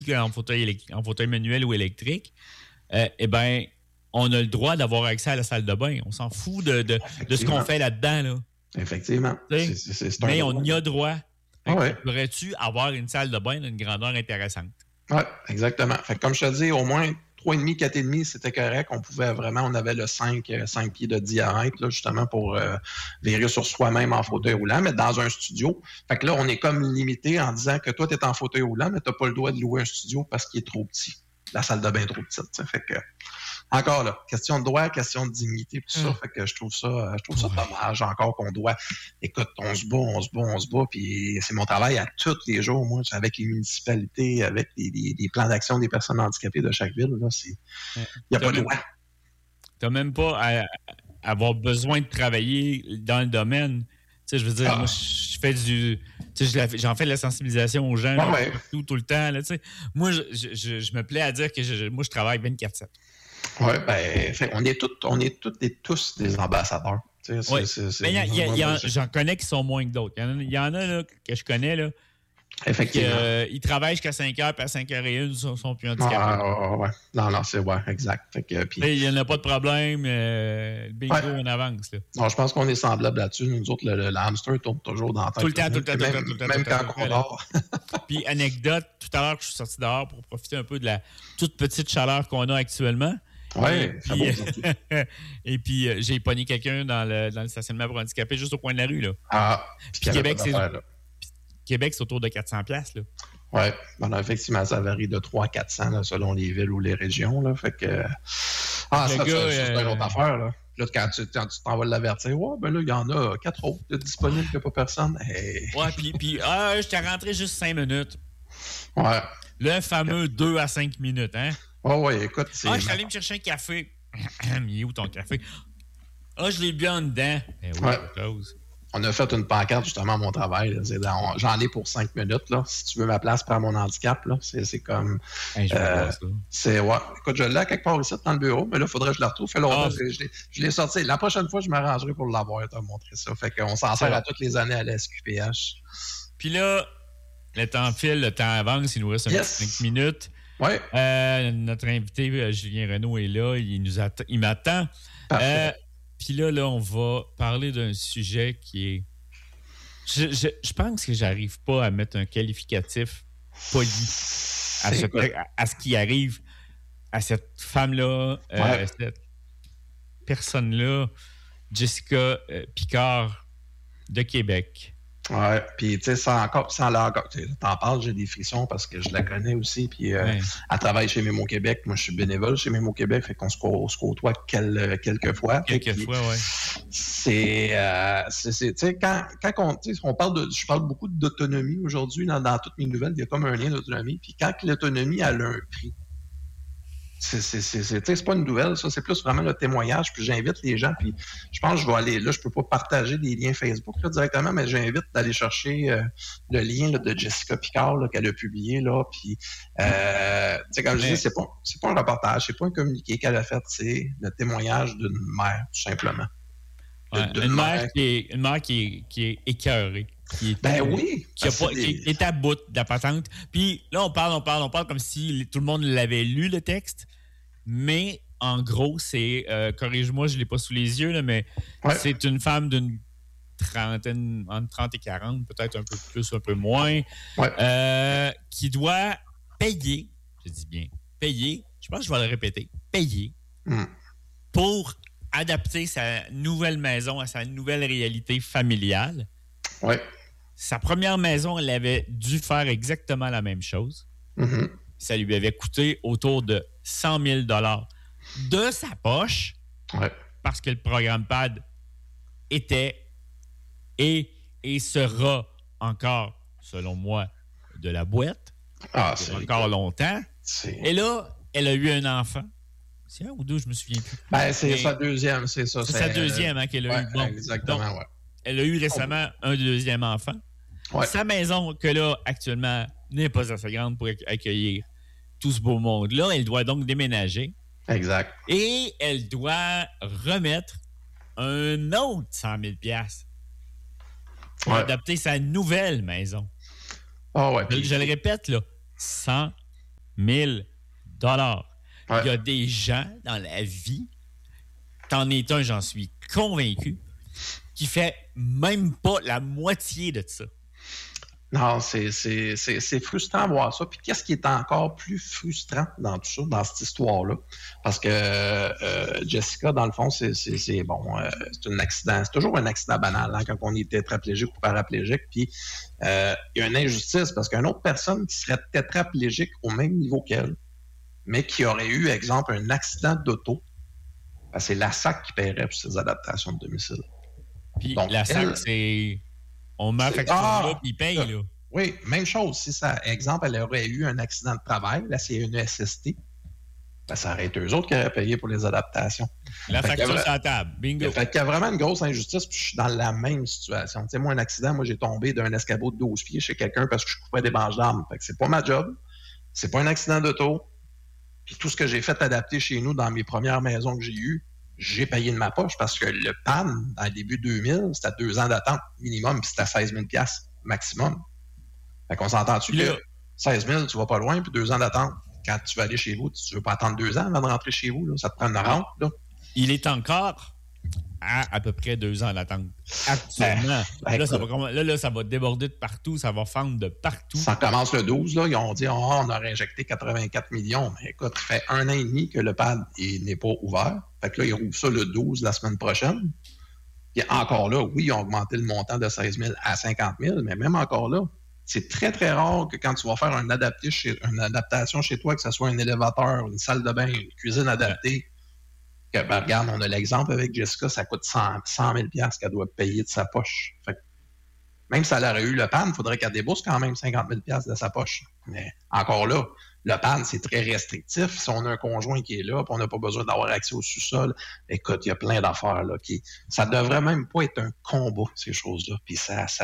en fauteuil manuel ou électrique, eh bien, on a le droit d'avoir accès à la salle de bain. On s'en fout de ce qu'on fait là-dedans. Là. Effectivement. Mais on y a droit. Ouais. Pourrais-tu avoir une salle de bain d'une grandeur intéressante? Oui, exactement. Fait que comme je te dis, au moins 3,5, 4,5, c'était correct. On avait le 5 pieds de diamètre, là, justement, pour virer sur soi-même en fauteuil roulant, mais dans un studio. Fait que là, on est comme limité en disant que toi, tu es en fauteuil roulant, mais tu n'as pas le droit de louer un studio parce qu'il est trop petit. La salle de bain est trop petite. T'sais. Fait que, encore là, question de droit, question de dignité, tout ça. Fait que je trouve ça dommage encore qu'on doit. Écoute, on se bat, puis c'est mon travail à tous les jours, moi, avec les municipalités, avec les plans d'action des personnes handicapées de chaque ville. Il n'y a pas de droit. Tu n'as même pas à avoir besoin de travailler dans le domaine. Tu sais, je veux dire, moi, je fais j'en fais de la sensibilisation aux gens tout le temps. Là, tu sais. Moi, je me plais à dire que je travaille 24/7. Oui, on est toutes et tous des ambassadeurs. Ouais. Mais j'en connais qui sont moins que d'autres. Il y en a là, que je connais, là. Effectivement. Ils travaillent jusqu'à 5 heures, puis à 5h01, ils sont plus handicapés. Ouais. Non, c'est exact. Il n'y en a pas de problème. Bingo, on avance. Là. Non, je pense qu'on est semblable là-dessus. Nous autres, le hamster tourne toujours dans la tête. Tout le temps. Même quand on dort. Puis, anecdote, tout à l'heure, je suis sorti dehors pour profiter un peu de la toute petite chaleur qu'on a actuellement. Oui, et puis, j'ai pogné quelqu'un dans le stationnement pour handicapés juste au coin de la rue. Là. Puis Québec, c'est autour de 400$. Oui, effectivement, ça varie de 300 à 400 selon les villes ou les régions. Là, fait que. C'est une autre affaire. Là, quand tu t'en vas l'avertir, il y en a 4 autres disponibles qu'il n'y a pas personne. Hey. Ouais, puis je t'ai rentré juste 5 minutes. Ouais. Le fameux 2 à 5 minutes, hein? Ouais, écoute. Je suis allé me chercher un café. Il est où ton café? Je l'ai bu en dedans. On a fait une pancarte justement à mon travail. J'en ai pour 5 minutes. Là. Si tu veux ma place, prends mon handicap. Là. C'est comme. Écoute, je l'ai quelque part ici dans le bureau, mais là, il faudrait que je la retrouve. Je l'ai sorti. La prochaine fois, je m'arrangerai pour l'avoir. Tu as montré ça. Fait qu'on s'en sert à toutes les années à la SQPH. Puis là, le temps file, le temps avance. Il nous reste 5 minutes. Ouais. Notre invité, Julien Renaud, est là. Il m'attend. Puis là, on va parler d'un sujet qui est... Je pense que j'arrive pas à mettre un qualificatif poli à ce qui arrive à cette femme-là, cette personne-là, Jessica Picard de Québec. Ouais, puis tu sais, sans t'en parles, j'ai des frissons parce que je la connais aussi, puis elle travaille chez Mémo Québec. Moi, je suis bénévole chez Mémo Québec, fait qu'on se côtoie quelques fois. C'est, tu sais, quand on parle je parle beaucoup d'autonomie aujourd'hui dans toutes mes nouvelles, il y a comme un lien d'autonomie, puis quand l'autonomie, elle a un prix. C'est pas une nouvelle, ça, c'est plus vraiment le témoignage. Puis j'invite les gens, puis je pense que je vais aller là, je peux pas partager des liens Facebook là, directement, mais j'invite d'aller chercher le lien là, de Jessica Picard là, qu'elle a publié là. Puis comme je dis, c'est pas un reportage, c'est pas un communiqué qu'elle a fait, c'est le témoignage d'une mère, tout simplement. Une mère qui est écœurée. Qui est à bout de la patente. Puis là, on parle comme si tout le monde l'avait lu, le texte. Mais en gros, c'est, corrige-moi, je ne l'ai pas sous les yeux, là, mais c'est une femme d'une trentaine, entre 30 et 40, peut-être un peu plus, un peu moins, qui doit payer, je dis bien, payer, je pense que je vais le répéter, payer pour adapter sa nouvelle maison à sa nouvelle réalité familiale. Oui. Sa première maison, elle avait dû faire exactement la même chose. Mm-hmm. Ça lui avait coûté autour de 100 000 $ de sa poche parce que le programme PAD était et sera encore, selon moi, de la boîte pour encore longtemps. Et là, elle a eu un enfant. C'est un ou deux, je me souviens plus. C'est sa deuxième, c'est ça. C'est sa deuxième qu'elle a eu. Bon, exactement, donc, elle a eu récemment un deuxième enfant. Ouais. Sa maison, que là, actuellement, n'est pas assez grande pour accueillir tout ce beau monde-là. Elle doit donc déménager. Exact. Et elle doit remettre un autre 100 000 $ pour adapter sa nouvelle maison. Oh ouais, je le répète, là, 100 000 $. Ouais. Il y a des gens dans la vie, t'en es un, j'en suis convaincu, qui fait même pas la moitié de ça. Non, c'est frustrant de voir ça. Puis qu'est-ce qui est encore plus frustrant dans tout ça, dans cette histoire-là? Parce que Jessica, dans le fond, c'est un accident. C'est toujours un accident banal quand on est tétraplégique ou paraplégique. Puis il y a une injustice parce qu'une autre personne qui serait tétraplégique au même niveau qu'elle, mais qui aurait eu, exemple, un accident d'auto, ben, c'est la SAC qui paierait pour ses adaptations de domicile. Puis donc, la SAC, c'est... On met la facture là, puis il paye, là. Oui, même chose. Si ça, exemple, elle aurait eu un accident de travail, la CNESST, ben, ça aurait été eux autres qui auraient payé pour les adaptations. La facture sur la table. Bingo. Fait qu'il y a vraiment une grosse injustice, puis je suis dans la même situation. Tu sais, moi, un accident, j'ai tombé d'un escabeau de 12 pieds chez quelqu'un parce que je coupais des branches d'arbres. Fait que c'est pas ma job. C'est pas un accident d'auto. Puis tout ce que j'ai fait adapter chez nous dans mes premières maisons que j'ai eues, j'ai payé de ma poche parce que le PAN, dans le début 2000, c'était 2 ans d'attente minimum, puis c'était 16 000 $ maximum. Fait qu'on s'entend-tu que 16 000, tu vas pas loin, puis 2 ans d'attente. Quand tu vas aller chez vous, tu veux pas attendre 2 ans avant de rentrer chez vous, là, ça te prend une rente. Là. Il est encore à peu près 2 ans d'attente. Actuellement. Là, ça va déborder de partout, ça va fendre de partout. Ça commence le 12, là, ils ont dit on aurait injecté 84 millions. Mais écoute, ça fait 1 an et demi que le PAD n'est pas ouvert. Fait que là, ils rouvrent ça le 12 la semaine prochaine. Puis encore là, oui, ils ont augmenté le montant de 16 000 à 50 000, mais même encore là, c'est très, très rare que quand tu vas faire une adaptation chez toi, que ce soit un élévateur, une salle de bain, une cuisine adaptée, que, ben, regarde, on a l'exemple avec Jessica, ça coûte 100 000 $ qu'elle doit payer de sa poche. Fait que même si elle aurait eu le PAN, il faudrait qu'elle débourse quand même 50 000 $ de sa poche. Mais encore là, le PAN, c'est très restrictif. Si on a un conjoint qui est là, puis on n'a pas besoin d'avoir accès au sous-sol, écoute, il y a plein d'affaires là. Ça devrait même pas être un combat, ces choses-là. Puis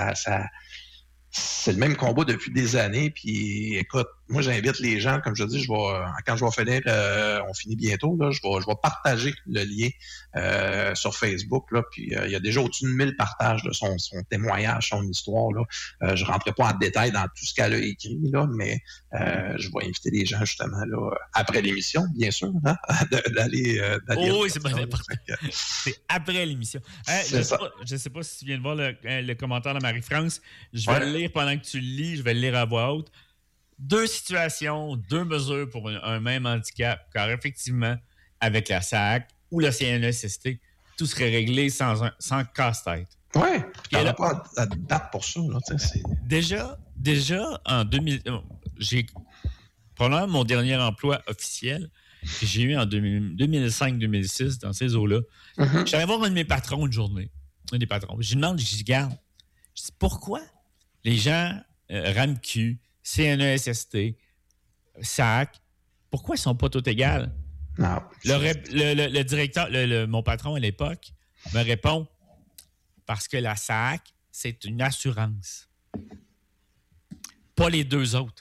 c'est le même combat depuis des années. Puis écoute, moi j'invite les gens, comme je dis, quand je vais finir, on finit bientôt, là, je vais partager le lien sur Facebook. Là, puis il y a déjà au-dessus de 1000 partages de son témoignage, son histoire. Là. Je ne rentrerai pas en détail dans tout ce qu'elle a écrit, là, mais je vais inviter les gens justement là, après l'émission, bien sûr, hein, d'aller. Oui, c'est pas n'importe. C'est après l'émission. Je ne sais pas si tu viens de voir le commentaire de Marie-France. Je vais le lire pendant que tu le lis, je vais le lire à voix haute. 2 situations, 2 mesures pour un même handicap, car effectivement, avec la SAC ou la CNESST, tout serait réglé sans casse-tête. Oui, il n'y a pas à date pour ça. Là, déjà, en 2000, j'ai probablement mon dernier emploi officiel que j'ai eu en 2005-2006 dans ces eaux-là. Mm-hmm. J'allais voir un de mes patrons une journée. Un des patrons. Je lui demande, je dis, regarde, pourquoi les gens RAMQ, CNESST, SAC, pourquoi ils ne sont pas tous égaux? Non. Le directeur, mon patron à l'époque, me répond parce que la SAC, c'est une assurance. Pas les 2 autres.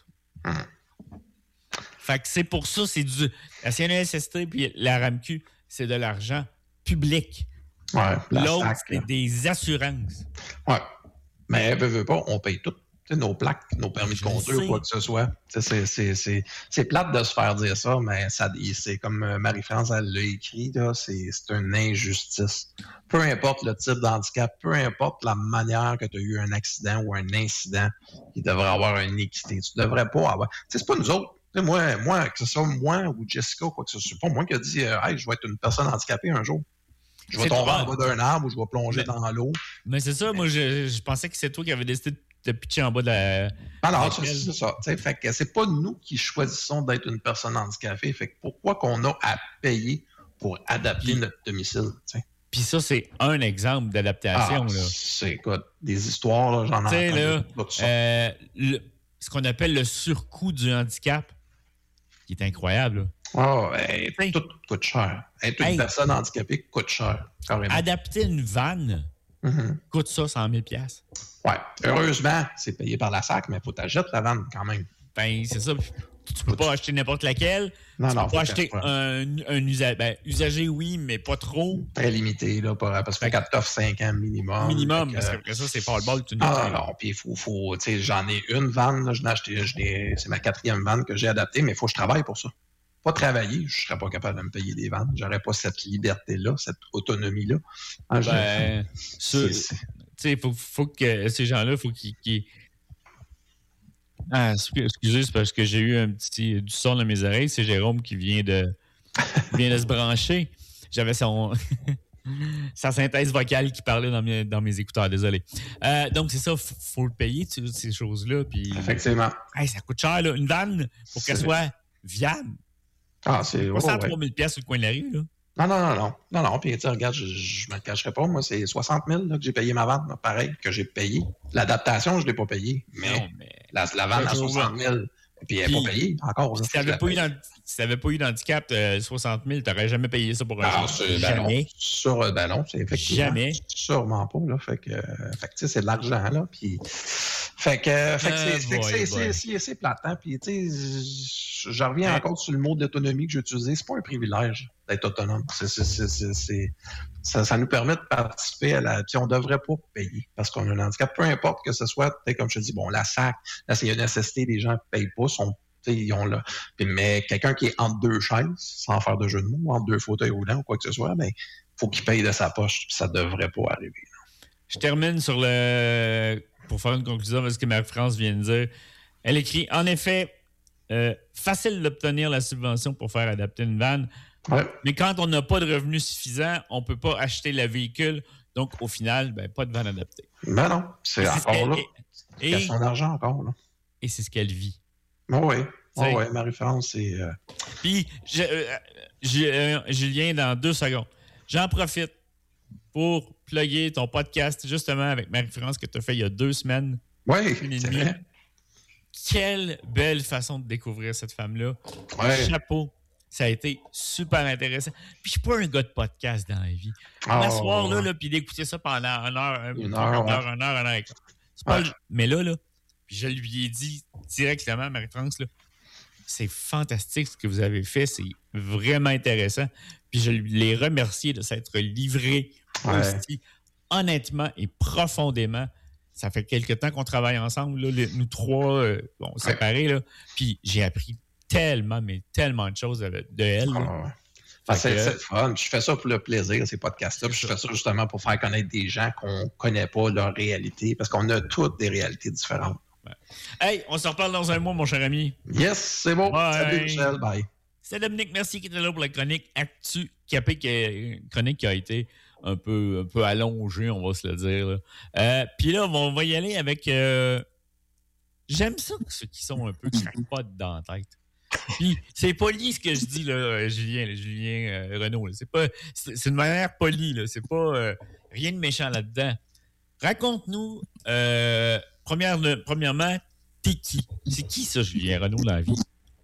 Fait que c'est pour ça, la CNESST et la RAMQ, c'est de l'argent public. Ouais, l'autre, SAC, c'est des assurances. Ouais. Mais veut pas, on paye tout. Nos plaques, nos permis de conduire ou quoi que ce soit. C'est plate de se faire dire ça, mais c'est comme Marie-France elle l'a écrit, là, c'est une injustice. Peu importe le type d'handicap, peu importe la manière que tu as eu un accident ou un incident, il devrait avoir une équité. Tu devrais pas avoir. C'est pas nous autres. Moi, que ce soit moi ou Jessica, quoi que ce soit, pas moi qui a dit hey, je vais être une personne handicapée un jour. Je vais tomber en bas d'un arbre ou je vais plonger dans l'eau. Mais c'est ça, moi je pensais que c'est toi qui avais décidé de pitcher en bas de la... Alors, c'est ça. Fait que c'est pas nous qui choisissons d'être une personne handicapée. Fait que pourquoi qu'on a à payer pour adapter notre domicile? Puis ça, c'est un exemple d'adaptation. Là. C'est quoi? Des histoires, là, j'en ai entendu. Ce qu'on appelle le surcoût du handicap, qui est incroyable. Tout coûte cher. Être une personne handicapée coûte cher, carrément. Adapter une vanne coûte ça 100 000 $. Ouais. Heureusement, c'est payé par la SAC, mais il faut t'achètes la vanne quand même. Ben, c'est ça. tu peux pas acheter n'importe laquelle. Non, tu peux pas acheter un usage. Ben, usager, oui, mais pas trop. Très limité, là, parce que quand tu offres 5 ans minimum. Minimum, parce qu'après ça, c'est pas le bol. Non, puis il faut tu sais, j'en ai une vanne, là, c'est ma 4e vanne que j'ai adaptée, mais il faut que je travaille pour ça. Pas travailler, je serais pas capable de me payer des vannes. J'aurais pas cette liberté-là, cette autonomie-là. Tu sais, faut que ces gens-là, faut qu'ils... Ah, excusez, c'est parce que j'ai eu du son dans mes oreilles. C'est Jérôme qui vient de se brancher. J'avais sa synthèse vocale qui parlait dans mes écouteurs, désolé. Donc, c'est ça, faut le payer, ces choses-là. Puis, effectivement. Ça coûte cher, là. Une vanne, pour qu'elle soit viable. Ah, c'est... Pas 103 000 $ sur le coin de la rue, là. Non. Puis, tu regarde, je me le cacherai pas. Moi, c'est 60 000 là, que j'ai payé ma vanne. Pareil, que j'ai payé. L'adaptation, je l'ai pas payée. Mais la vanne à 60 000 puis elle n'est pas payée encore. Si tu n'avais pas eu d'handicap, 60 000, tu n'aurais jamais payé ça pour un jour. Jamais. Non, c'est effectivement. Jamais. Sûrement pas. Là. Fait que c'est de l'argent. Là. Puis, c'est platant. Puis, tu sais, je reviens encore sur le mot d'autonomie que j'ai utilisé. C'est pas un privilège d'être autonome. Ça nous permet de participer à la... Puis on ne devrait pas payer parce qu'on a un handicap. Peu importe que ce soit, comme je te dis, la SAC, la CNSST, les gens ne payent pas. Ils ont là. Mais quelqu'un qui est entre deux chaises, sans faire de jeu de mots, entre deux fauteuils roulants ou quoi que ce soit, il faut qu'il paye de sa poche. Ça ne devrait pas arriver. Là. Je termine pour faire une conclusion de ce que Marie-France vient de dire. Elle écrit, en effet, facile d'obtenir la subvention pour faire adapter une vanne. Ouais. Mais quand on n'a pas de revenus suffisants, on ne peut pas acheter le véhicule. Donc, au final, pas de vanne adaptée. Ben non, c'est encore là. C'est son argent encore. Là. Et c'est ce qu'elle vit. Oui, Marie-France, c'est... Puis, Julien, dans 2 secondes, j'en profite pour plugger ton podcast, justement, avec Marie-France, que tu as fait il y a 2 semaines. Oui, c'est vrai. Quelle belle façon de découvrir cette femme-là. Ouais. Chapeau. Ça a été super intéressant. Puis je suis pas un gars de podcast dans la vie. M'asseoir là, puis d'écouter ça pendant une heure. Mais là, puis je lui ai dit directement, Marie-France, là, c'est fantastique ce que vous avez fait. C'est vraiment intéressant. Puis je l'ai remercié de s'être livré aussi honnêtement et profondément. Ça fait quelques temps qu'on travaille ensemble, là, nous 3, séparés. Là, puis j'ai appris tellement de choses de elle. C'est le fun. Je fais ça pour le plaisir, ces podcasts-là. Je fais ça justement pour faire connaître des gens qu'on ne connaît pas leur réalité, parce qu'on a toutes des réalités différentes. Ouais. Hey, on se reparle dans un mois, mon cher ami. Yes, c'est bon. Bye. Salut, Michel. Bye. C'est Dominique, merci qui était là pour la chronique Actu Capé, une chronique qui a été un peu allongée, on va se le dire. Puis là, on va y aller avec... J'aime ça, ceux qui sont un peu qui n'arrivent pas dans la tête. Puis, c'est poli ce que je dis, là, Julien Renaud. Là. C'est une manière polie. Là. C'est pas rien de méchant là-dedans. Raconte-nous, premièrement, t'es qui? C'est qui ça, Julien Renaud, dans la vie?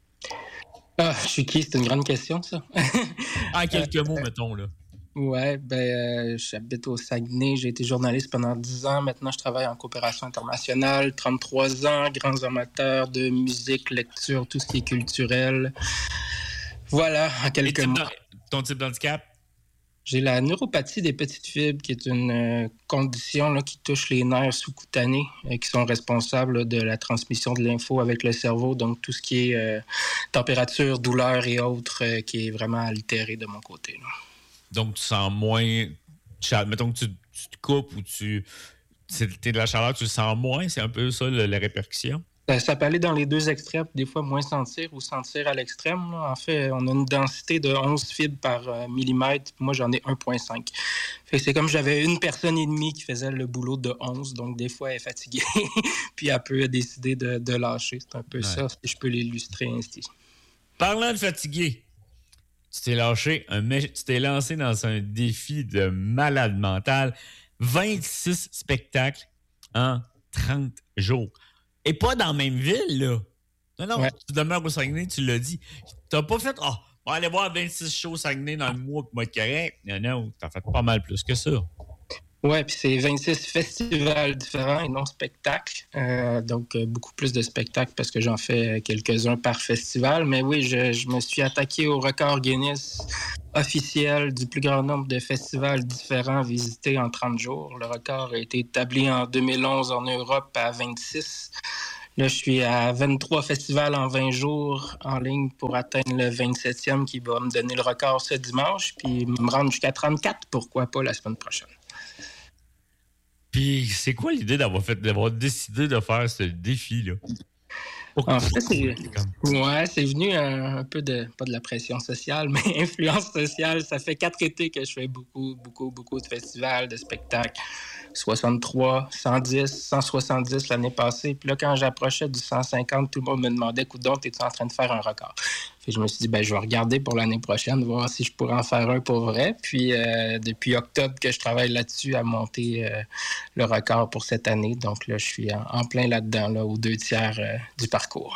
Je suis qui? C'est une grande question, ça. En quelques mots, mettons, là. Ouais, j'habite au Saguenay. J'ai été journaliste pendant 10 ans. Maintenant, je travaille en coopération internationale. 33 ans, grands amateurs de musique, lecture, tout ce qui est culturel. Voilà, en quelques mots. Ton type d'handicap? J'ai la neuropathie des petites fibres, qui est une condition là, qui touche les nerfs sous-cutanés, qui sont responsables de la transmission de l'info avec le cerveau. Donc, tout ce qui est température, douleur et autres, qui est vraiment altéré de mon côté. Là. Donc, tu sens moins... Mettons que tu te coupes ou t'es de la chaleur, tu le sens moins. C'est un peu ça, la répercussion? Ça peut aller dans les 2 extrêmes, des fois moins sentir ou sentir à l'extrême. Là. En fait, on a une densité de 11 fibres par millimètre. Moi, j'en ai 1,5. Fait que c'est comme j'avais une personne et demie qui faisait le boulot de 11. Donc, des fois, elle est fatiguée. Puis, elle peut décider de lâcher. C'est un peu ça, si je peux l'illustrer ainsi. Parlant de fatigué, tu t'es lancé dans un défi de malade mental. 26 spectacles en 30 jours. Et pas dans la même ville, là. Non, ouais. Tu demeures au Saguenay, tu l'as dit. T'as pas fait, on va aller voir 26 shows au Saguenay dans le mois pour être correct. Non, t'as fait pas mal plus que ça. Oui, puis c'est 26 festivals différents et non spectacles. Donc, beaucoup plus de spectacles parce que j'en fais quelques-uns par festival. Mais oui, je me suis attaqué au record Guinness officiel du plus grand nombre de festivals différents visités en 30 jours. Le record a été établi en 2011 en Europe à 26. Là, je suis à 23 festivals en 20 jours en ligne pour atteindre le 27e qui va me donner le record ce dimanche, puis me rendre jusqu'à 34, pourquoi pas la semaine prochaine. Puis, c'est quoi l'idée d'avoir décidé de faire ce défi-là? En fait, c'est venu un peu pas de la pression sociale, mais influence sociale. Ça fait 4 étés que je fais beaucoup de festivals, de spectacles. 63, 110, 170 l'année passée. Puis là, quand j'approchais du 150, tout le monde me demandait, coudonc, es-tu en train de faire un record? Puis je me suis dit, je vais regarder pour l'année prochaine, voir si je pourrais en faire un pour vrai. Puis depuis octobre que je travaille là-dessus à monter le record pour cette année. Donc là, je suis en plein là-dedans, là, aux 2/3 du parcours.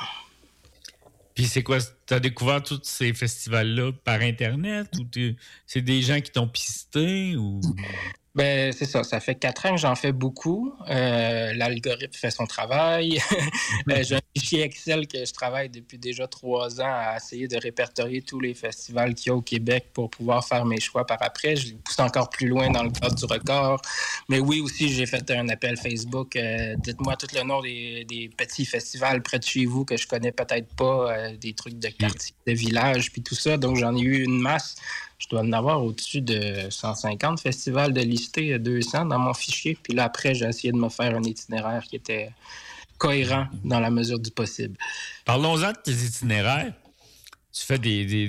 Puis c'est quoi? Tu as découvert tous ces festivals-là par Internet ou c'est des gens qui t'ont pisté ou... Ben, c'est ça. Ça fait 4 ans que j'en fais beaucoup. L'algorithme fait son travail. J'ai un fichier Excel que je travaille depuis déjà 3 ans à essayer de répertorier tous les festivals qu'il y a au Québec pour pouvoir faire mes choix par après. Je les pousse encore plus loin dans le cadre du record. Mais oui, aussi, j'ai fait un appel Facebook. Dites-moi tout le nom des petits festivals près de chez vous que je connais peut-être pas, des trucs de quartier, de village, puis tout ça. Donc, j'en ai eu une masse. Je dois en avoir au-dessus de 150 festivals de listés, 200 dans mon fichier. Puis là, après, j'ai essayé de me faire un itinéraire qui était cohérent dans la mesure du possible. Parlons-en de tes itinéraires. Tu fais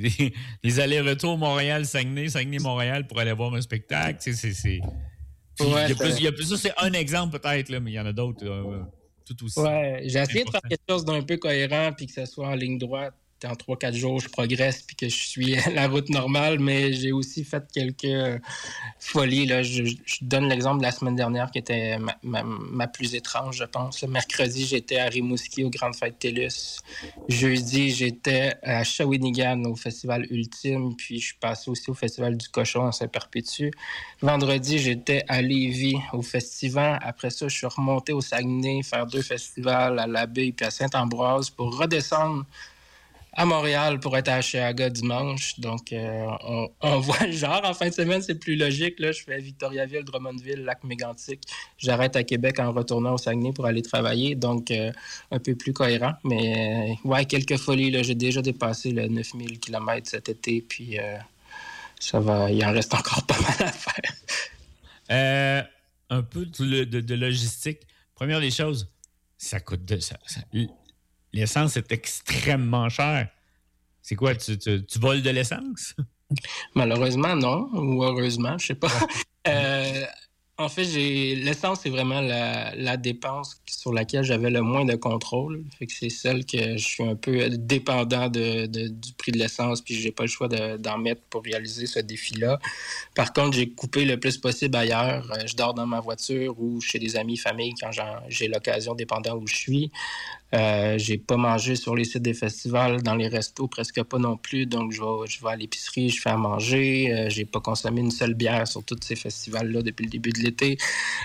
des allers-retours Montréal-Saguenay, Saguenay-Montréal pour aller voir un spectacle. Ouais, ça, c'est un exemple peut-être, là, mais il y en a d'autres tout aussi. Ouais, j'ai essayé de faire quelque chose d'un peu cohérent puis que ça soit en ligne droite. En 3-4 jours, je progresse puis que je suis la route normale, mais j'ai aussi fait quelques folies. Là. Je donne l'exemple de la semaine dernière qui était ma plus étrange, je pense. Le mercredi, j'étais à Rimouski aux Grandes Fêtes TELUS. Jeudi, j'étais à Shawinigan au Festival Ultime, puis je suis passé aussi au Festival du Cochon à Saint-Perpétue. Vendredi, j'étais à Lévis au Festival. Après ça, je suis remonté au Saguenay faire 2 festivals à l'Abbé puis à Saint-Ambroise pour redescendre à Montréal pour être à Chehaga dimanche. Donc, on voit le genre. En fin de semaine, c'est plus logique. Là, je fais Victoriaville, Drummondville, Lac-Mégantic. J'arrête à Québec en retournant au Saguenay pour aller travailler. Donc, un peu plus cohérent. Mais, ouais, quelques folies. Là. J'ai déjà dépassé le 9000 km cet été. Puis, ça va. Il en reste encore pas mal à faire. Un peu de logistique. Première des choses, ça coûte l'essence est extrêmement chère. C'est quoi, tu voles de l'essence? Malheureusement, non. Ou heureusement, je sais pas. En fait, l'essence, c'est vraiment la dépense sur laquelle j'avais le moins de contrôle. Fait que c'est celle que je suis un peu dépendant du prix de l'essence, puis j'ai pas le choix d'en mettre pour réaliser ce défi-là. Par contre, j'ai coupé le plus possible ailleurs. Je dors dans ma voiture ou chez des amis, famille, quand j'ai l'occasion, dépendant où je suis. J'ai pas mangé sur les sites des festivals, dans les restos, presque pas non plus. Donc, je vais à l'épicerie, je fais à manger. J'ai pas consommé une seule bière sur tous ces festivals-là depuis le début de l'été.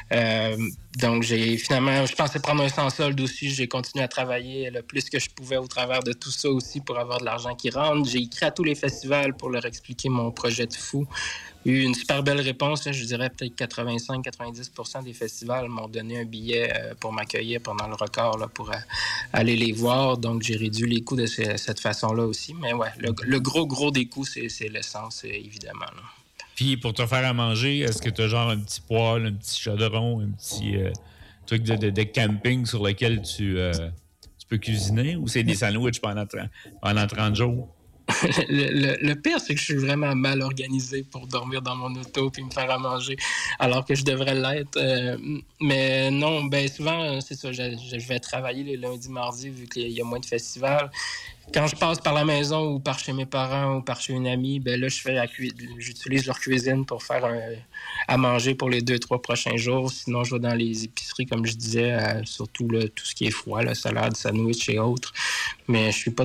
Donc, finalement, je pensais prendre un sans solde aussi. J'ai continué à travailler le plus que je pouvais au travers de tout ça aussi pour avoir de l'argent qui rentre. J'ai écrit à tous les festivals pour leur expliquer mon projet de fou. Eu une super belle réponse. Là, je dirais peut-être 85-90% des festivals m'ont donné un billet pour m'accueillir pendant le record là, pour aller les voir. Donc, j'ai réduit les coûts de cette façon-là aussi. Mais ouais, le gros des coûts, c'est l'essence, évidemment. Là. Puis, pour te faire à manger, est-ce que tu as genre un petit poêle, un petit chaudron, un petit truc de camping sur lequel tu peux cuisiner? Ou c'est des sandwichs pendant 30 jours? Le pire, c'est que je suis vraiment mal organisé pour dormir dans mon auto puis me faire à manger, alors que je devrais l'être. Mais non, ben souvent, c'est ça, je vais travailler les lundis, mardis, vu qu'il y a moins de festivals. Quand je passe par la maison ou par chez mes parents ou par chez une amie, ben là, j'utilise leur cuisine pour faire à manger pour les 2-3 prochains jours. Sinon, je vais dans les épiceries, comme je disais, surtout là, tout ce qui est froid, la salade, sandwich et autres. Mais je suis pas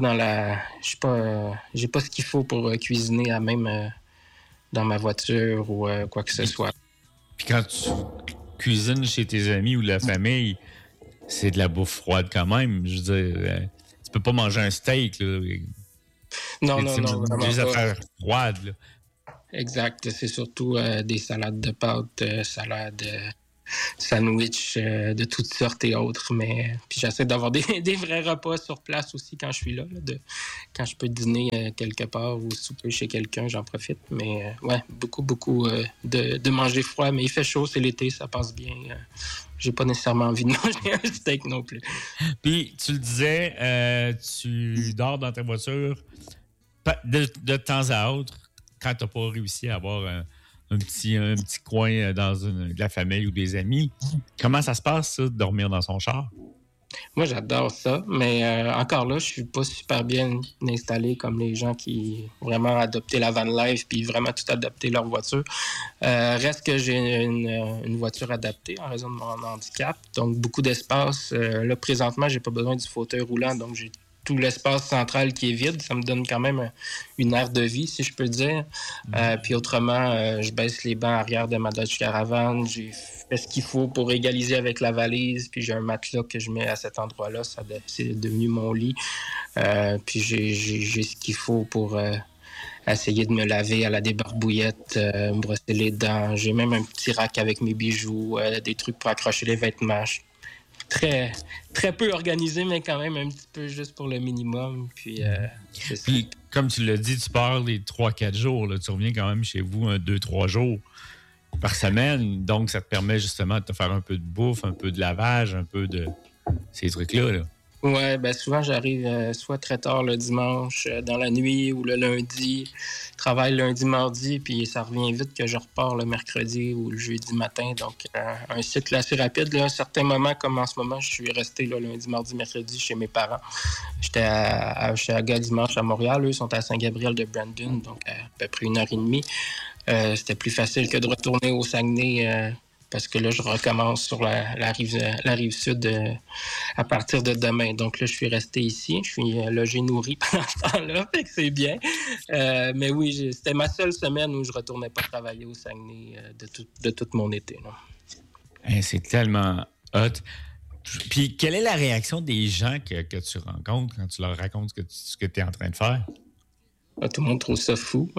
j'ai pas ce qu'il faut pour cuisiner, même dans ma voiture ou quoi que ce soit. Puis quand tu cuisines chez tes amis ou la famille, c'est de la bouffe froide quand même. Je veux dire, tu peux pas manger un steak, là. Non. Des affaires froides, là. Exact. C'est surtout des salades de pâtes, salades, sandwichs de toutes sortes et autres. Mais puis j'essaie d'avoir des vrais repas sur place aussi quand je suis là. Quand je peux dîner quelque part ou souper chez quelqu'un, j'en profite. Mais ouais, beaucoup de manger froid. Mais il fait chaud, c'est l'été, ça passe bien. J'ai pas nécessairement envie de manger un steak non plus. Puis, tu le disais, tu dors dans ta voiture de temps à autre quand tu n'as pas réussi à avoir un petit coin dans de la famille ou des amis. Comment ça se passe, ça, de dormir dans son char? Moi, j'adore ça, mais encore là, je suis pas super bien installé comme les gens qui ont vraiment adopté la van life puis vraiment tout adapté leur voiture. Reste que j'ai une voiture adaptée en raison de mon handicap, donc beaucoup d'espace. Là, présentement, j'ai pas besoin du fauteuil roulant, donc j'ai tout l'espace central qui est vide. Ça me donne quand même une aire de vie, si je peux dire. Puis autrement, je baisse les bancs arrière de ma Dodge Caravan. J'ai fait ce qu'il faut pour égaliser avec la valise. Puis j'ai un matelas que je mets à cet endroit-là. C'est devenu mon lit. Puis j'ai ce qu'il faut pour essayer de me laver à la débarbouillette, me brosser les dents. J'ai même un petit rack avec mes bijoux, des trucs pour accrocher les vêtements. Très, très peu organisé, mais quand même un petit peu juste pour le minimum. Puis, comme tu l'as dit, tu pars les 3-4 jours. Là. Tu reviens quand même chez vous 2-3 jours par semaine. Donc, ça te permet justement de te faire un peu de bouffe, un peu de lavage, un peu de ces trucs-là. Là. Ouais, ben souvent j'arrive soit très tard le dimanche, dans la nuit ou le lundi. Je travaille lundi, mardi, puis ça revient vite que je repars le mercredi ou le jeudi matin. Donc, un cycle assez rapide. Là. À certains moments, comme en ce moment, je suis resté là, lundi, mardi, mercredi chez mes parents. J'étais à Oshéaga dimanche à Montréal. Eux sont à Saint-Gabriel de Brandon, donc à peu près 1h30. C'était plus facile que de retourner au Saguenay parce que là, je recommence sur la rive sud à partir de demain. Donc là, je suis resté ici. Je suis logé, nourri pendant ce temps-là, fait que c'est bien. Mais oui, c'était ma seule semaine où je retournais pas travailler au Saguenay de tout mon été. Hey, c'est tellement hot. Puis, quelle est la réaction des gens que tu rencontres quand tu leur racontes ce que tu es en train de faire? Tout le monde trouve ça fou.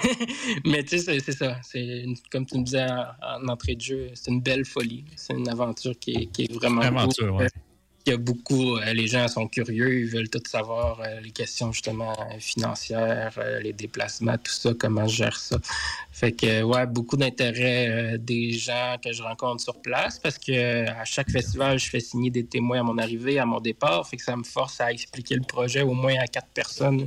Mais tu sais, c'est ça. Comme tu me disais en entrée de jeu, c'est une belle folie. C'est une aventure qui est vraiment aventure, ouais. Il y a beaucoup, les gens sont curieux, ils veulent tout savoir, les questions justement financières, les déplacements, tout ça, comment je gère ça. Fait que, ouais, beaucoup d'intérêt des gens que je rencontre sur place parce que à chaque festival, je fais signer des témoins à mon arrivée, à mon départ. Fait que ça me force à expliquer le projet au moins à 4 personnes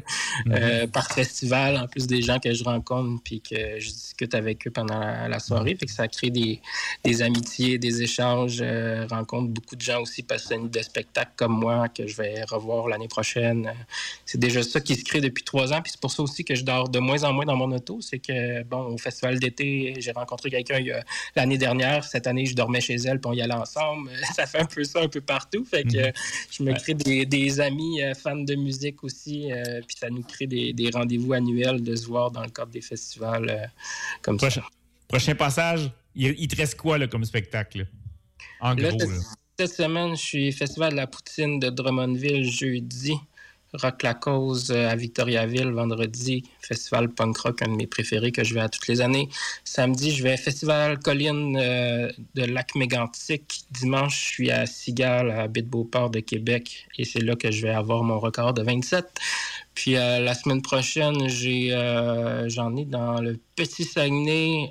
par festival, en plus des gens que je rencontre puis que je discute avec eux pendant la soirée. Fait que ça crée des amitiés, des échanges, rencontre beaucoup de gens aussi passionnés de spectacles comme moi que je vais revoir l'année prochaine. C'est déjà ça qui se crée depuis 3 ans. Puis c'est pour ça aussi que je dors de moins en moins dans mon auto. C'est que, bon, au festival d'été, j'ai rencontré quelqu'un l'année dernière. Cette année, je dormais chez elle puis on y allait ensemble. Ça fait un peu ça un peu partout. Fait que je me crée des amis fans de musique aussi. Puis ça nous crée des rendez-vous annuels de se voir dans le cadre des festivals comme ça. Prochain passage, il te reste quoi là, comme spectacle? Là? En gros, là. Cette semaine, je suis au Festival de la Poutine de Drummondville jeudi, Rock la Cause à Victoriaville vendredi, Festival punk rock, un de mes préférés que je vais à toutes les années. Samedi, je vais au Festival Colline de Lac-Mégantic. Dimanche, je suis à Cigale, à Baie-de-Beauport de Québec, et c'est là que je vais avoir mon record de 27. Puis la semaine prochaine, j'en ai dans le Petit Saguenay,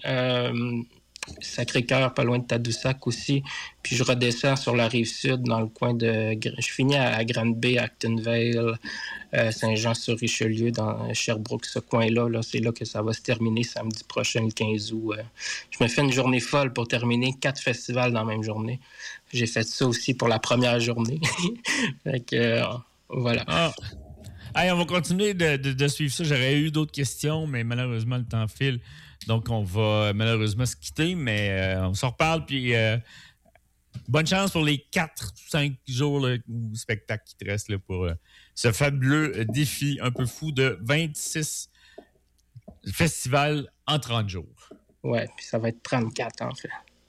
Sacré-Cœur, pas loin de Tadoussac aussi. Puis je redescends sur la Rive-Sud, dans le coin de... Je finis à Granby, Actonville, Saint-Jean-sur-Richelieu, dans Sherbrooke, ce coin-là. Là, c'est là que ça va se terminer samedi prochain, le 15 août. Je me fais une journée folle pour terminer 4 festivals dans la même journée. J'ai fait ça aussi pour la première journée. Fait que, voilà. Ah. Hey, on va continuer de suivre ça. J'aurais eu d'autres questions, mais malheureusement, le temps file. Donc, on va malheureusement se quitter, mais on s'en reparle. Puis, bonne chance pour les 4-5 jours là, ou spectacles qui te restent là, pour ce fabuleux défi un peu fou de 26 festivals en 30 jours. Ouais, puis ça va être 34 en fait.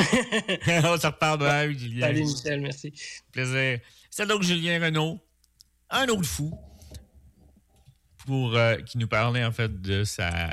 On se reparle demain, Julien. Salut, Michel, merci. Plaisir. C'est donc Julien Renaud, un autre fou, qui nous parlait en fait du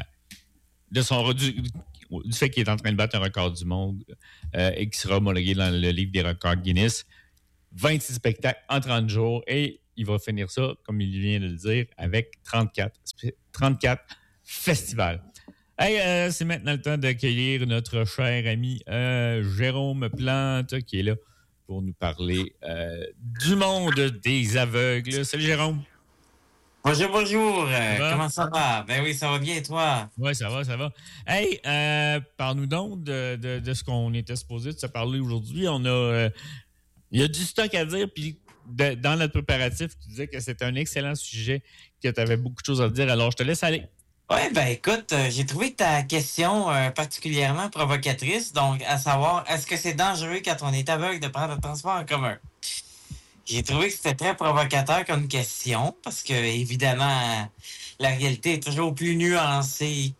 fait qu'il est en train de battre un record du monde et qui sera homologué dans le livre des records Guinness. 26 spectacles en 30 jours et il va finir ça, comme il vient de le dire, avec 34 festivals. Hey, c'est maintenant le temps d'accueillir notre cher ami Jérôme Plante qui est là pour nous parler du monde des aveugles. Salut Jérôme. Bonjour. Comment ça va? Ben oui, ça va bien, toi? Oui, ça va. Hey, parle-nous donc de ce qu'on était supposé de se parler aujourd'hui. Il y a du stock à dire, puis dans notre préparatif, tu disais que c'était un excellent sujet, que tu avais beaucoup de choses à dire. Alors, je te laisse aller. Oui, ben écoute, j'ai trouvé ta question particulièrement provocatrice, donc à savoir, est-ce que c'est dangereux quand on est aveugle de prendre le transport en commun? J'ai trouvé que c'était très provocateur comme question, parce que évidemment, la réalité est toujours plus nuancée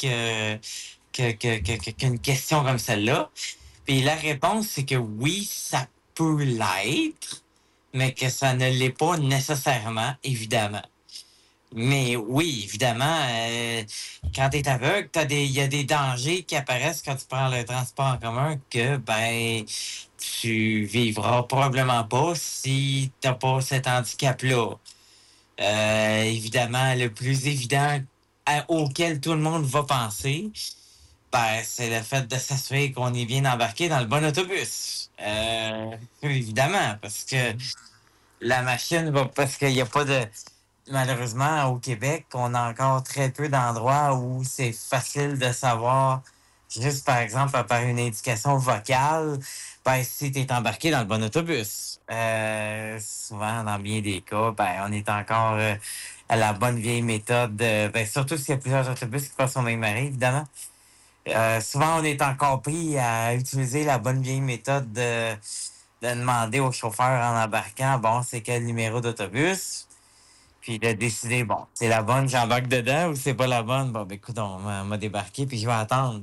qu'une question comme celle-là. Puis la réponse, c'est que oui, ça peut l'être, mais que ça ne l'est pas nécessairement, évidemment. Mais oui, évidemment, quand tu es aveugle, il y a des dangers qui apparaissent quand tu prends le transport en commun que, tu vivras probablement pas si tu n'as pas cet handicap-là. Évidemment, le plus évident auquel tout le monde va penser, c'est le fait de s'assurer qu'on est bien embarqué dans le bon autobus. Évidemment, parce que la machine va... Parce qu'il n'y a pas de... Malheureusement, au Québec, on a encore très peu d'endroits où c'est facile de savoir, juste par exemple, par une indication vocale, si tu es embarqué dans le bon autobus. Souvent, dans bien des cas, on est encore à la bonne vieille méthode, surtout s'il y a plusieurs autobus qui passent au même arrêt, évidemment. Souvent, on est encore pris à utiliser la bonne vieille méthode de demander au chauffeur en embarquant, c'est quel numéro d'autobus? Puis de décider, c'est la bonne, j'embarque dedans, ou c'est pas la bonne? Écoute, on m'a débarqué, puis je vais attendre.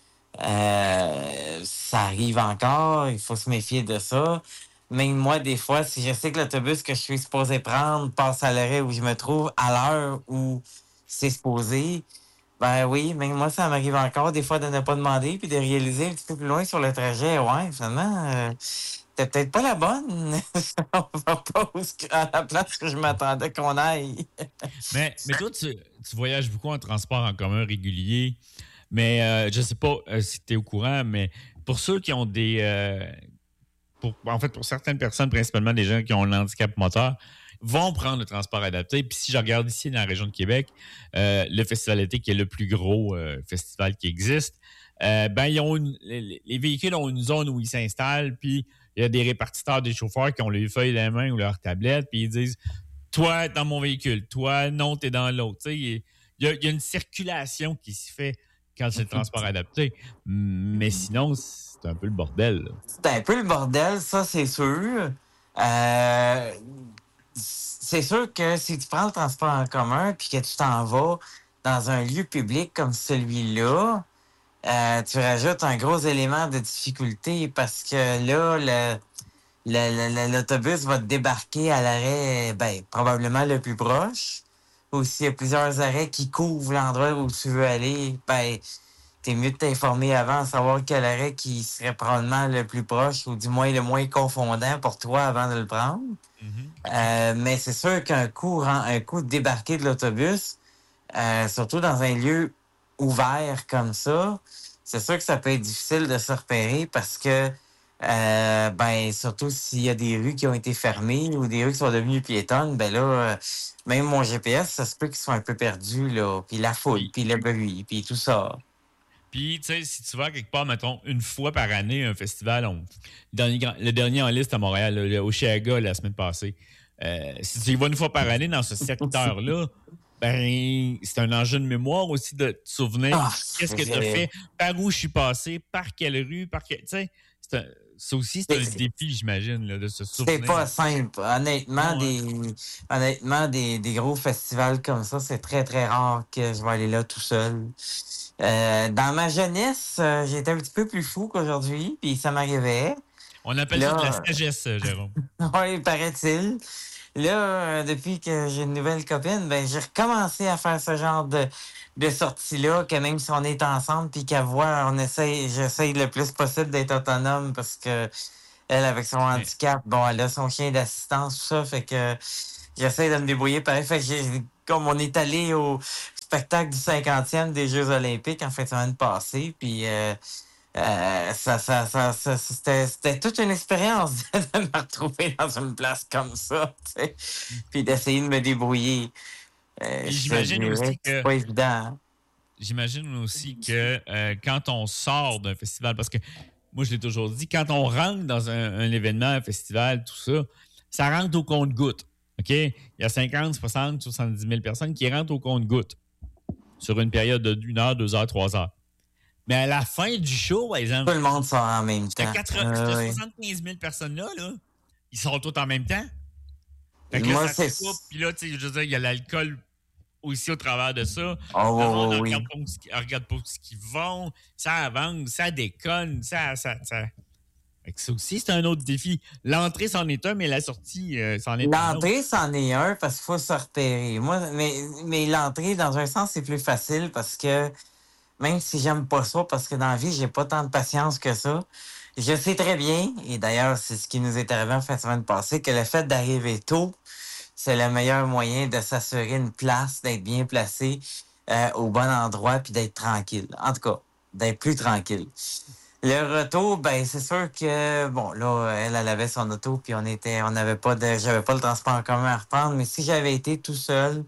Ça arrive encore, il faut se méfier de ça. Même moi, des fois, si je sais que l'autobus que je suis supposé prendre passe à l'arrêt où je me trouve, à l'heure où c'est supposé, oui, même moi, ça m'arrive encore des fois de ne pas demander, puis de réaliser un petit peu plus loin sur le trajet, finalement... c'est peut-être pas la bonne. On va pas à la place que je m'attendais qu'on aille. mais toi, tu voyages beaucoup en transport en commun régulier. Mais je sais pas si tu es au courant, mais pour ceux qui ont pour certaines personnes, principalement des gens qui ont un handicap moteur, vont prendre le transport adapté. Puis si je regarde ici dans la région de Québec, le Festival d'été, qui est le plus gros festival qui existe, les véhicules ont une zone où ils s'installent, puis il y a des répartiteurs, des chauffeurs qui ont les feuilles dans la main ou leur tablette, puis ils disent « Toi, dans mon véhicule. Toi, non, t'es dans l'autre. » Il y a une circulation qui se fait quand c'est le transport adapté. Mais sinon, c'est un peu le bordel. Là. C'est un peu le bordel, ça, c'est sûr. C'est sûr que si tu prends le transport en commun puis que tu t'en vas dans un lieu public comme celui-là, tu rajoutes un gros élément de difficulté parce que là, l'autobus va te débarquer à l'arrêt probablement le plus proche. Ou s'il y a plusieurs arrêts qui couvrent l'endroit où tu veux aller, t'es mieux de t'informer avant, savoir quel arrêt qui serait probablement le plus proche ou du moins le moins confondant pour toi avant de le prendre. Mm-hmm. Mais c'est sûr qu'un coup de débarquer de l'autobus, surtout dans un lieu ouvert comme ça, c'est sûr que ça peut être difficile de se repérer parce que surtout s'il y a des rues qui ont été fermées ou des rues qui sont devenues piétonnes, même mon GPS, ça se peut qu'ils soient un peu perdus, là. Puis la foule, puis le bruit, puis tout ça. Puis, tu sais, si tu vas quelque part, mettons, une fois par année, un festival, le dernier en liste à Montréal, le Oshéaga, la semaine passée, si tu y vas une fois par année dans ce secteur-là, c'est un enjeu de mémoire aussi de te souvenir qu'est-ce que tu as fait, par où je suis passé, par quelle rue, tu sais, ça aussi, c'est un défi, j'imagine, là, de se souvenir. C'est pas simple. Honnêtement, des gros festivals comme ça, c'est très, très rare que je vais aller là tout seul. Dans ma jeunesse, j'étais un petit peu plus fou qu'aujourd'hui, puis ça m'arrivait. On appelle ça de la sagesse, Jérôme. Oui, paraît-il. Là, depuis que j'ai une nouvelle copine, ben j'ai recommencé à faire ce genre de sortie-là, que même si on est ensemble, puis qu'à voir, j'essaye le plus possible d'être autonome parce que elle, avec son handicap, bon, elle a son chien d'assistance, tout ça, fait que j'essaie de me débrouiller pareil. Fait que comme on est allé au spectacle du 50e des Jeux olympiques en fin de semaine passée, puis c'était toute une expérience de me retrouver dans une place comme ça, tu sais, puis d'essayer de me débrouiller. J'imagine aussi que c'est pas évident. Hein? J'imagine aussi que quand on sort d'un festival, parce que moi, je l'ai toujours dit, quand on rentre dans un événement, un festival, tout ça, ça rentre au compte-gouttes. OK? Il y a 50, 60, 70 000 personnes qui rentrent au compte-gouttes sur une période de 1 heure, 2 heures, 3 heures. Mais à la fin du show, par exemple... Tout le monde sort en même temps. Ces 75 000 personnes-là, ils sortent tous en même temps. Fait que moi, là, ça se coupe, puis là, tu sais, je veux dire, il y a l'alcool aussi au travers de ça. Oh, oui. Regarde pas ce qu'ils vont, ça avance, ça déconne, ça. Fait que ça aussi, c'est un autre défi. L'entrée, c'en est un, mais la sortie, c'en est un autre. L'entrée, c'en est un parce qu'il faut se repérer. Moi, mais l'entrée, dans un sens, c'est plus facile parce que même si j'aime pas ça, parce que dans la vie, j'ai pas tant de patience que ça, je sais très bien, et d'ailleurs, c'est ce qui nous est arrivé en fin de semaine passée, que le fait d'arriver tôt, c'est le meilleur moyen de s'assurer une place, d'être bien placé au bon endroit puis d'être tranquille. En tout cas, d'être plus tranquille. Le retour, ben c'est sûr que bon là, elle avait son auto puis j'avais pas le transport en commun à reprendre, mais si j'avais été tout seul,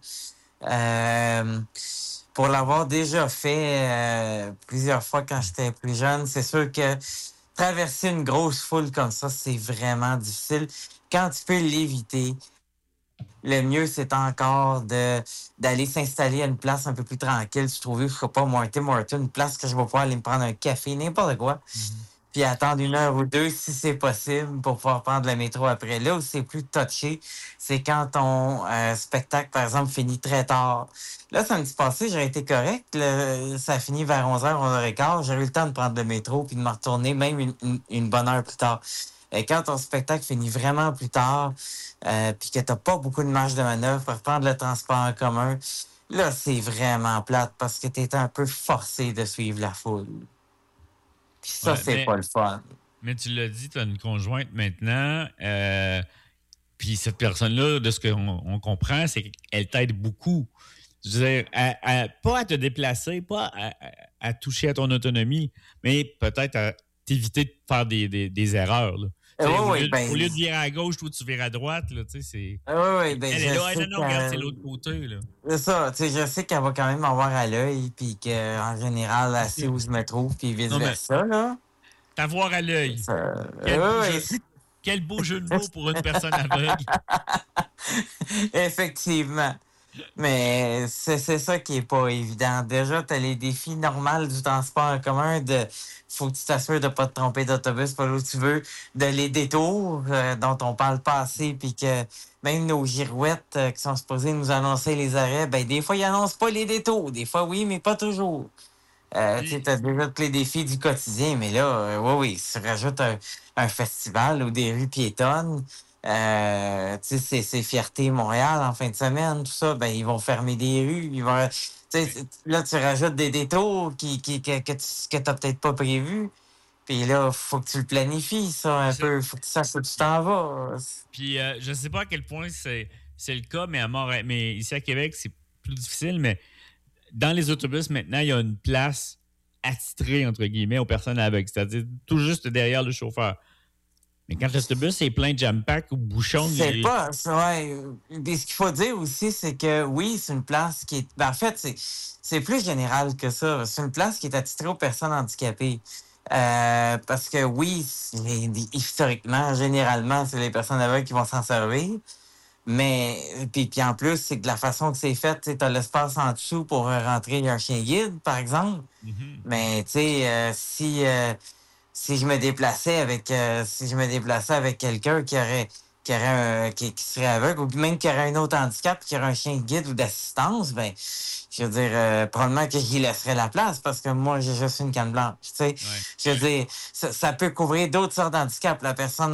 pour l'avoir déjà fait plusieurs fois quand j'étais plus jeune, c'est sûr que traverser une grosse foule comme ça, c'est vraiment difficile. Quand tu peux l'éviter, le mieux, c'est encore d'aller s'installer à une place un peu plus tranquille. Je trouvais, je sais pas, Morton, une place que je vais pouvoir aller me prendre un café, n'importe quoi. Puis attendre 1 heure ou 2 si c'est possible pour pouvoir prendre le métro après. Là où c'est plus touché, c'est quand ton spectacle, par exemple, finit très tard. Là, samedi passé, j'aurais été correct. Ça a fini vers 11h, 11h15. J'aurais eu le temps de prendre le métro puis de me retourner même une bonne heure plus tard. Et quand ton spectacle finit vraiment plus tard, puis que t'as pas beaucoup de marge de manœuvre pour prendre le transport en commun, là, c'est vraiment plate parce que t'es un peu forcé de suivre la foule. Puis ça, c'est pas le fun. Mais tu l'as dit, tu as une conjointe maintenant. Puis cette personne-là, de ce qu'on comprend, c'est qu'elle t'aide beaucoup. Je veux dire, pas à te déplacer, pas à toucher à ton autonomie, mais peut-être à t'éviter de faire des erreurs. Là. Au lieu de virer à gauche, toi, tu vires à droite. Là, c'est... elle est là, non, regarde, c'est l'autre côté. Là. C'est ça, je sais qu'elle va quand même avoir à l'œil, puis qu'en général, elle sait où je me trouve, puis vice-versa. Là. T'avoir à l'œil. Quel beau jeu de mots pour une personne aveugle. Effectivement. Mais c'est ça qui est pas évident. Déjà, tu as les défis normaux du transport en commun faut que tu t'assures de ne pas te tromper d'autobus pas là où tu veux, de les détours dont on parle pas assez, puis que même nos girouettes qui sont supposées nous annoncer les arrêts, ben des fois, ils annoncent pas les détours. Des fois, oui, mais pas toujours. Tu as déjà tous les défis du quotidien, mais là, oui, si tu rajoutes un festival ou des rues piétonnes, c'est Fierté Montréal en fin de semaine, tout ça, ben ils vont fermer des rues, là tu rajoutes des détours que t'as peut-être pas prévus. Puis là, faut que tu le planifies, ça, un peu. Faut que tu saches où tu t'en vas. Puis je sais pas à quel point c'est le cas, mais ici à Québec, c'est plus difficile, mais dans les autobus, maintenant, il y a une place attitrée, entre guillemets, aux personnes aveugles, c'est-à-dire tout juste derrière le chauffeur. Mais quand l'autobus est plein de jam-pack ou bouchon... C'est pas... Ouais. Et ce qu'il faut dire aussi, c'est que oui, c'est une place qui est... Ben, en fait, c'est plus général que ça. C'est une place qui est attitrée aux personnes handicapées. Parce que oui, historiquement, généralement, c'est les personnes aveugles qui vont s'en servir. Mais, puis en plus, c'est de la façon que c'est fait, tu as l'espace en dessous pour rentrer un chien guide, par exemple. Mm-hmm. Mais, tu sais, si je me déplaçais avec quelqu'un qui aurait qui serait aveugle, ou même qui aurait un autre handicap, qui aurait un chien de guide ou d'assistance, ben, je veux dire, probablement qu'il laisserait la place parce que moi, j'ai juste une canne blanche, tu sais. Ouais. Je veux dire, ça peut couvrir d'autres sortes d'handicaps. La personne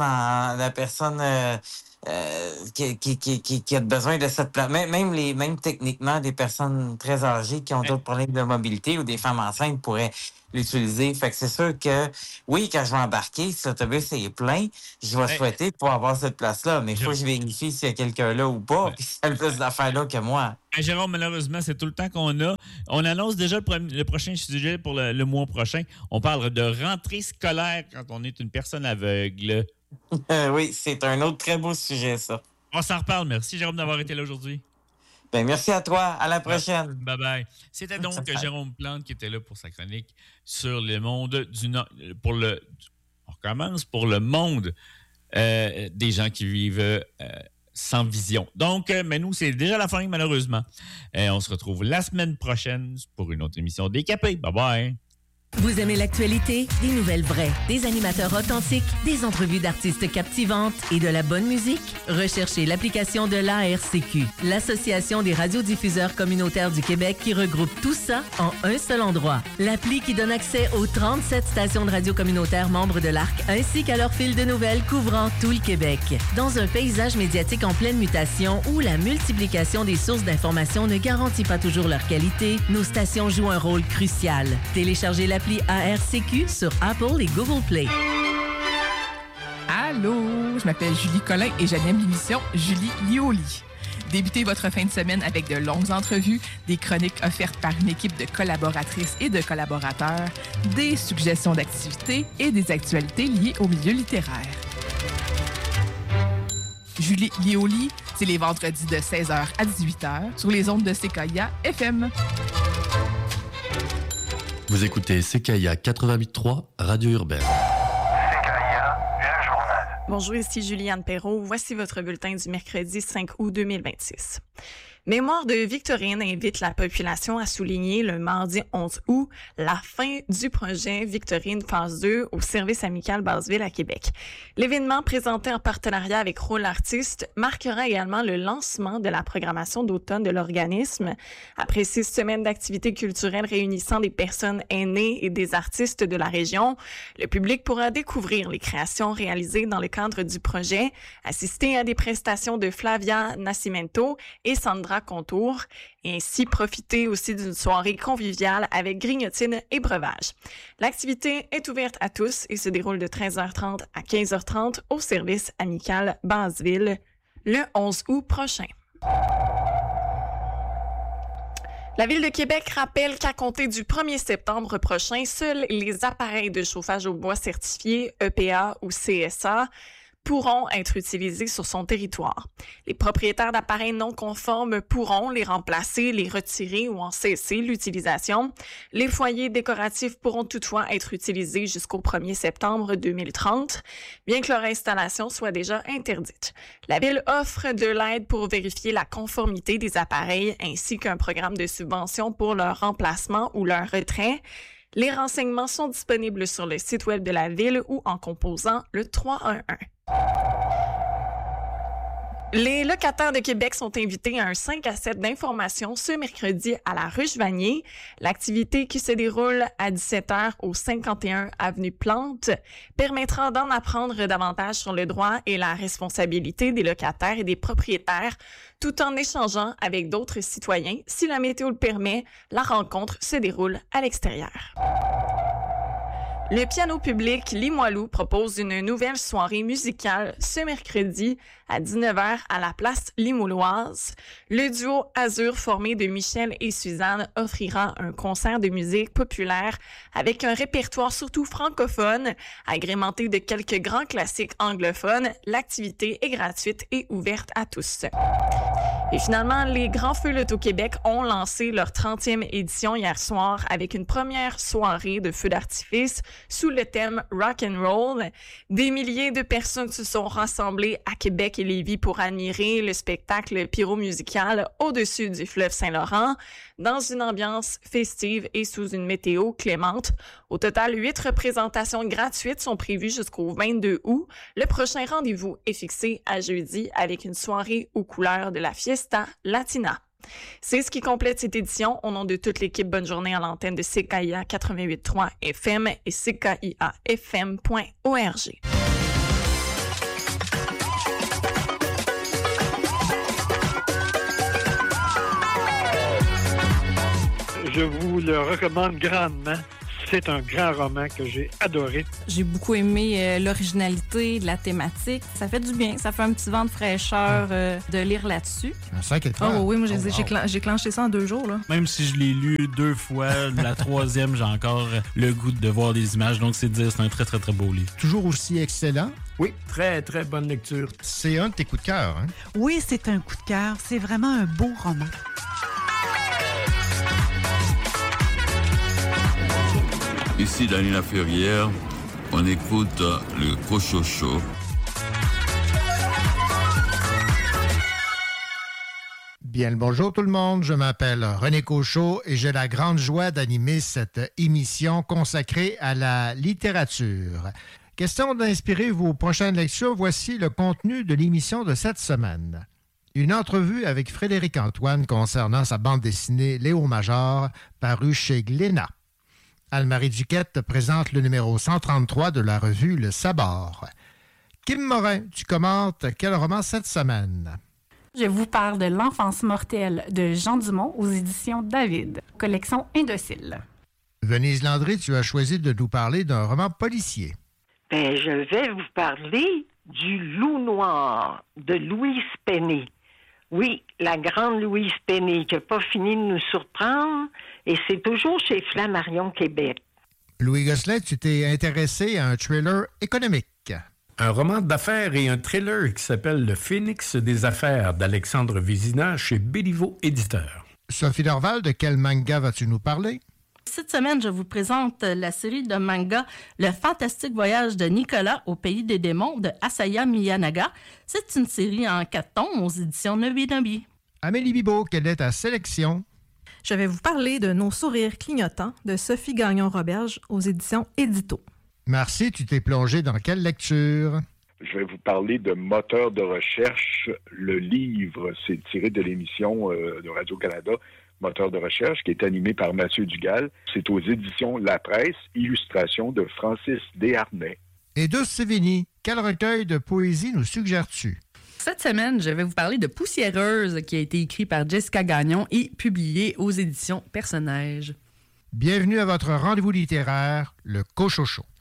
qui a besoin de cette place. Même techniquement, des personnes très âgées qui ont d'autres problèmes de mobilité ou des femmes enceintes pourraient l'utiliser. Fait que c'est sûr que, oui, quand je vais embarquer, si l'autobus est plein, je vais souhaiter pouvoir avoir cette place-là. Mais il faut que je vérifie s'il y a quelqu'un là ou pas, puis s'il y a plus d'affaires là que moi. Jérôme, malheureusement, c'est tout le temps qu'on a. On annonce déjà le prochain sujet pour le mois prochain. On parle de rentrée scolaire quand on est une personne aveugle. Oui, c'est un autre très beau sujet, ça. On s'en reparle. Merci, Jérôme, d'avoir été là aujourd'hui. Ben, merci à toi. À la prochaine. Bye-bye. C'était donc Jérôme Plante qui était là pour sa chronique sur le monde on recommence pour le monde des gens qui vivent sans vision. Donc, mais nous, c'est déjà la fin, malheureusement. On se retrouve la semaine prochaine pour une autre émission Décapé. Bye-bye. Vous aimez l'actualité? Des nouvelles vraies, des animateurs authentiques, des entrevues d'artistes captivantes et de la bonne musique? Recherchez l'application de l'ARCQ, l'Association des radiodiffuseurs communautaires du Québec, qui regroupe tout ça en un seul endroit. L'appli qui donne accès aux 37 stations de radio communautaires membres de l'ARC ainsi qu'à leur fil de nouvelles couvrant tout le Québec. Dans un paysage médiatique en pleine mutation où la multiplication des sources d'information ne garantit pas toujours leur qualité, nos stations jouent un rôle crucial. Téléchargez l'appli ARCQ sur Apple et Google Play. Allô, je m'appelle Julie Collin et j'anime l'émission Julie Lioli. Débutez votre fin de semaine avec de longues entrevues, des chroniques offertes par une équipe de collaboratrices et de collaborateurs, des suggestions d'activités et des actualités liées au milieu littéraire. Julie Lioli, c'est les vendredis de 16h à 18h sur les ondes de CKIA FM. Vous écoutez CKIA 88.3, Radio Urbaine. CKIA, le journal. Bonjour, ici Juliane Perrault. Voici votre bulletin du mercredi 5 août 2026. Mémoire de Victorine invite la population à souligner le mardi 11 août la fin du projet Victorine phase 2 au service amical Basseville à Québec. L'événement, présenté en partenariat avec Rôle Artiste, marquera également le lancement de la programmation d'automne de l'organisme. Après 6 semaines d'activités culturelles réunissant des personnes aînées et des artistes de la région, le public pourra découvrir les créations réalisées dans le cadre du projet, assister à des prestations de Flavia Nascimento et Sandra Contour, et ainsi profiter aussi d'une soirée conviviale avec grignotines et breuvages. L'activité est ouverte à tous et se déroule de 13h30 à 15h30 au service amical Basseville le 11 août prochain. La Ville de Québec rappelle qu'à compter du 1er septembre prochain, seuls les appareils de chauffage au bois certifiés EPA ou CSA pourront être utilisés sur son territoire. Les propriétaires d'appareils non conformes pourront les remplacer, les retirer ou en cesser l'utilisation. Les foyers décoratifs pourront toutefois être utilisés jusqu'au 1er septembre 2030, bien que leur installation soit déjà interdite. La Ville offre de l'aide pour vérifier la conformité des appareils ainsi qu'un programme de subvention pour leur remplacement ou leur retrait. Les renseignements sont disponibles sur le site web de la Ville ou en composant le 311. Les locataires de Québec sont invités à un 5 à 7 d'information ce mercredi à la Ruche Vanier. L'activité qui se déroule à 17h au 51 avenue Plante permettra d'en apprendre davantage sur le droit et la responsabilité des locataires et des propriétaires, tout en échangeant avec d'autres citoyens. Si la météo le permet, la rencontre se déroule à l'extérieur. Le piano public Limoilou propose une nouvelle soirée musicale ce mercredi à 19h à la place Limouloise. Le duo Azur formé de Michel et Suzanne offrira un concert de musique populaire avec un répertoire surtout francophone, agrémenté de quelques grands classiques anglophones. L'activité est gratuite et ouverte à tous. Et finalement, les Grands Feux Loto-Québec ont lancé leur 30e édition hier soir avec une première soirée de feux d'artifice sous le thème Rock and Roll. Des milliers de personnes se sont rassemblées à Québec et Lévis pour admirer le spectacle pyro-musical au-dessus du fleuve Saint-Laurent dans une ambiance festive et sous une météo clémente. Au total, 8 représentations gratuites sont prévues jusqu'au 22 août. Le prochain rendez-vous est fixé à jeudi avec une soirée aux couleurs de la Fiesta Latina. C'est ce qui complète cette édition. Au nom de toute l'équipe, bonne journée à l'antenne de CKIA 88.3 FM et CKIAFM.org. Je vous le recommande grandement. C'est un grand roman que j'ai adoré. J'ai beaucoup aimé l'originalité de la thématique. Ça fait du bien. Ça fait un petit vent de fraîcheur de lire là-dessus. Un 5 étoiles. Oh oui, moi j'ai clenché ça en 2 jours. Là. Même si je l'ai lu 2 fois, la 3e, j'ai encore le goût de voir des images. Donc c'est dire, c'est un très, très, très beau livre. Toujours aussi excellent. Oui, très, très bonne lecture. C'est un de tes coups de cœur, hein? Oui, c'est un coup de cœur. C'est vraiment un beau roman. Ici Dany Laferrière, on écoute le Cochocho. Bien le bonjour tout le monde, je m'appelle René Cochot et j'ai la grande joie d'animer cette émission consacrée à la littérature. Question d'inspirer vos prochaines lectures, voici le contenu de l'émission de cette semaine. Une entrevue avec Frédéric Antoine concernant sa bande dessinée Léo Major, parue chez Glénat. Anne-Marie Duquette présente le numéro 133 de la revue Le Sabord. Kim Morin, tu commentes quel roman cette semaine? Je vous parle de L'Enfance mortelle de Jean Dumont aux éditions David, collection Indocile. Venise Landry, tu as choisi de nous parler d'un roman policier. Ben, je vais vous parler du Loup noir de Louise Penny. Oui, la grande Louise Penny qui n'a pas fini de nous surprendre, et c'est toujours chez Flammarion Québec. Louis Gosselin, tu t'es intéressé à un thriller économique. Un roman d'affaires et un thriller qui s'appelle Le Phénix des affaires d'Alexandre Vézina chez Béliveau Éditeur. Sophie Dorval, de quel manga vas-tu nous parler? Cette semaine, je vous présente la série de manga Le fantastique voyage de Nicolas au pays des démons de Asaya Miyanaga. C'est une série en 4 tomes aux éditions Nobi. Amélie Bibeau, quelle est ta sélection? Je vais vous parler de Nos sourires clignotants de Sophie Gagnon-Roberge aux éditions Édito. Merci, tu t'es plongé dans quelle lecture? Je vais vous parler de Moteur de recherche. Le livre, c'est tiré de l'émission de Radio-Canada, Moteur de recherche, qui est animé par Mathieu Dugal. C'est aux éditions La Presse, illustration de Francis Desharnais. Et de Sévigny, quel recueil de poésie nous suggères-tu? Cette semaine, je vais vous parler de Poussiéreuse, qui a été écrit par Jessica Gagnon et publié aux éditions Personnages. Bienvenue à votre rendez-vous littéraire, le Cochocho.